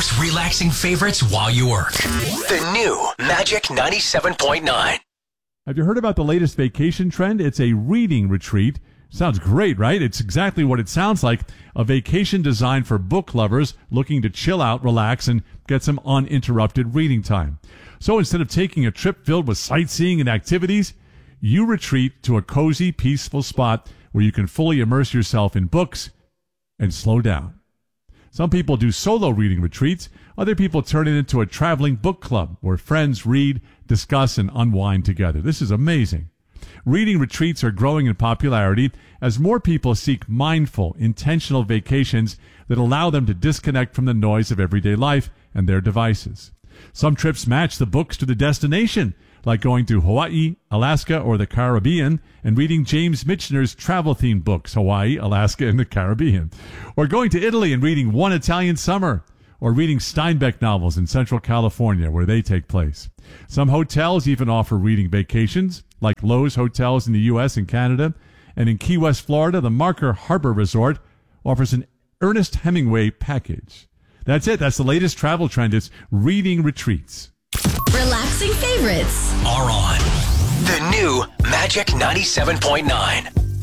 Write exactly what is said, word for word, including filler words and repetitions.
most relaxing favorites while you work. The new Magic ninety-seven point nine. Have you heard about the latest vacation trend? It's a reading retreat. Sounds great, right? It's exactly what it sounds like. A vacation designed for book lovers looking to chill out, relax, and get some uninterrupted reading time. So instead of taking a trip filled with sightseeing and activities, you retreat to a cozy, peaceful spot where you can fully immerse yourself in books and slow down. Some people do solo reading retreats. Other people turn it into a traveling book club where friends read, discuss, and unwind together. This is amazing. Reading retreats are growing in popularity as more people seek mindful, intentional vacations that allow them to disconnect from the noise of everyday life and their devices. Some trips match the books to the destination, like going to Hawaii, Alaska, or the Caribbean and reading James Michener's travel-themed books, Hawaii, Alaska, and the Caribbean. Or going to Italy and reading One Italian Summer, or reading Steinbeck novels in Central California where they take place. Some hotels even offer reading vacations, like Lowe's Hotels in the U S and Canada. And in Key West, Florida, the Marker Harbor Resort offers an Ernest Hemingway package. That's it. That's the latest travel trend. It's reading retreats. Relaxing favorites Are on the new Magic ninety-seven point nine.